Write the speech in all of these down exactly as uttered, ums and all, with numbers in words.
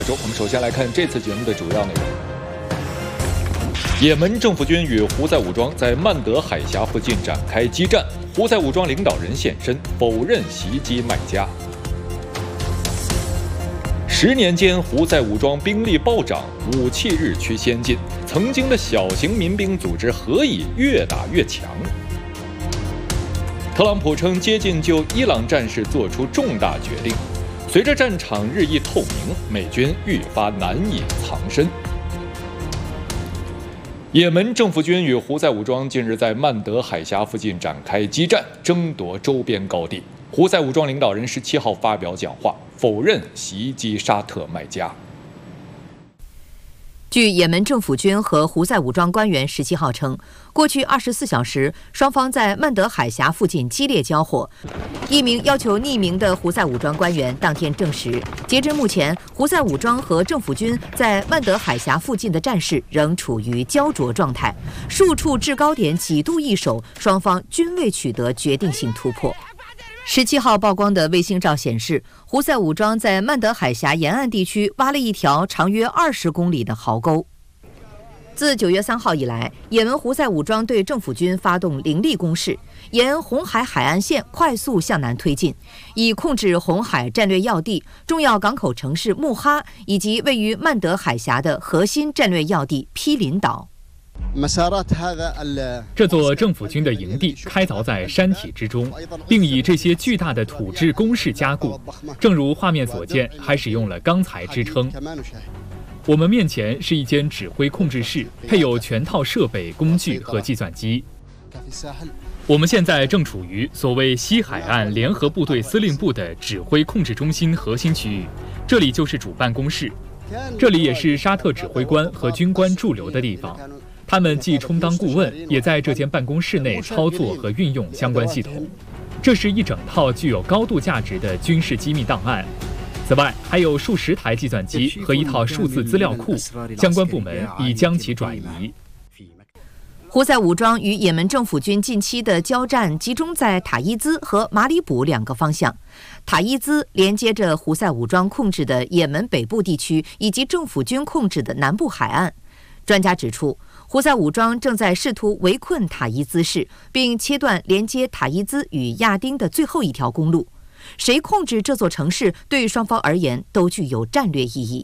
我们首先来看这次节目的主要内容。也门政府军与胡塞武装在曼德海峡附近展开激战，胡塞武装领导人现身，否认袭击麦加。十年间，胡塞武装兵力暴涨，武器日趋先进，曾经的小型民兵组织何以越打越强？特朗普称接近就伊朗战事做出重大决定。随着战场日益透明，美军愈发难以藏身。也门政府军与胡塞武装近日在曼德海峡附近展开激战，争夺周边高地。胡塞武装领导人十七号发表讲话，否认袭击沙特麦加。 据也门政府军和胡塞武装官员十七号称，过去二十四小时，双方在曼德海峡附近激烈交火。一名要求匿名的胡塞武装官员当天证实，截至目前，胡塞武装和政府军在曼德海峡附近的战事仍处于焦灼状态，数处制高点几度易手，双方均未取得决定性突破。十七号曝光的卫星照显示，胡塞武装在曼德海峡沿岸地区挖了一条长约二十公里的壕沟。自九月三号以来，也门胡塞武装对政府军发动凌厉攻势，沿红海海岸线快速向南推进，以控制红海战略要地、重要港口城市穆哈以及位于曼德海峡的核心战略要地毗邻岛。 这座政府军的营地开凿在山体之中，并以这些巨大的土质工事加固，正如画面所见，还使用了钢材支撑。我们面前是一间指挥控制室，配有全套设备、工具和计算机。我们现在正处于所谓西海岸联合部队司令部的指挥控制中心核心区域，这里就是主办公室，这里也是沙特指挥官和军官驻留的地方。他们既充当顾问，也在这间办公室内操作和运用相关系统。这是一整套具有高度价值的军事机密档案。此外，还有数十台计算机和一套数字资料库，相关部门已将其转移。 胡塞武装与也门政府军近期的交战集中在塔伊兹和马里卜两个方向。塔伊兹连接着胡塞武装控制的也门北部地区以及政府军控制的南部海岸。专家指出，胡塞武装正在试图围困塔伊兹市，并切断连接塔伊兹与亚丁的最后一条公路。谁控制这座城市，对双方而言都具有战略意义。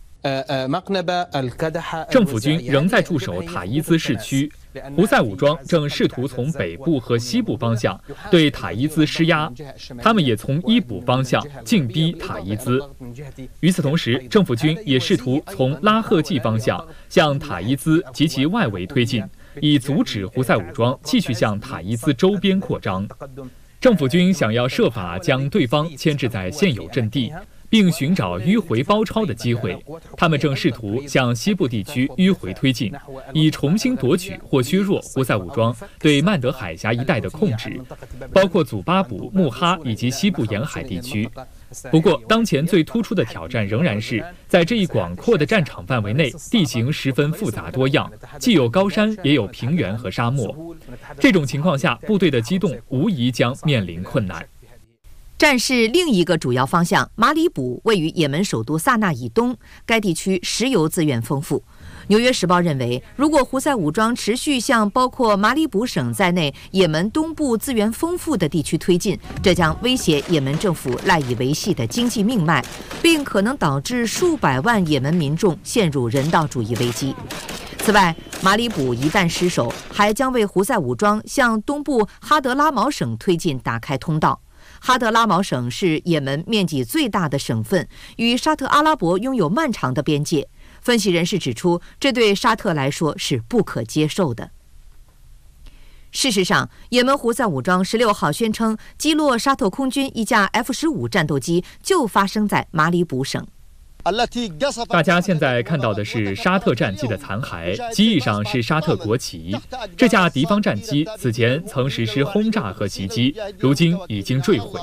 政府军仍在驻守塔伊兹市区，胡塞武装正试图从北部和西部方向对塔伊兹施压，他们也从伊卜方向进逼塔伊兹。与此同时，政府军也试图从拉赫季方向向塔伊兹及其外围推进，以阻止胡塞武装继续向塔伊兹周边扩张。政府军想要设法将对方牵制在现有阵地，并寻找迂回包抄的机会。他们正试图向西部地区迂回推进，以重新夺取或削弱胡塞武装对曼德海峡一带的控制，包括祖巴卜、穆哈以及西部沿海地区。不过，当前最突出的挑战仍然是在这一广阔的战场范围内，地形十分复杂多样，既有高山，也有平原和沙漠。这种情况下，部队的机动无疑将面临困难。 战事另一个主要方向马里卜位于也门首都萨那以东，该地区石油资源丰富。纽约时报认为，如果胡塞武装持续向包括马里卜省在内也门东部资源丰富的地区推进，这将威胁也门政府赖以维系的经济命脉，并可能导致数百万也门民众陷入人道主义危机。此外，马里卜一旦失守，还将为胡塞武装向东部哈德拉毛省推进打开通道。哈德拉毛省是也门面积最大的省份，与沙特阿拉伯拥有漫长的边界。分析人士指出，这对沙特来说是不可接受的。事实上，也门胡塞武装十六号宣称，击落沙特空军一架 F 十五 战斗机就发生在马里卜省。 大家现在看到的是沙特战机的残骸，机翼上是沙特国旗。这架敌方战机此前曾实施轰炸和袭击，如今已经坠毁。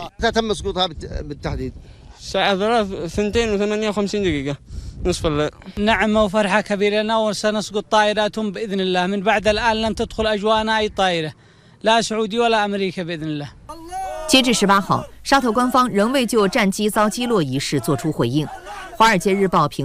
نصف الليل نعم وفرحة كبيرة لنا وسنسقط طائراتهم بإذن الله من بعد الآن لم تدخل أجوانا أي طائرة لا سعودي ولا أمريكا بإذن الله。 截至十八号，沙特官方仍未就战机遭击落一事作出回应。《华尔街日报》评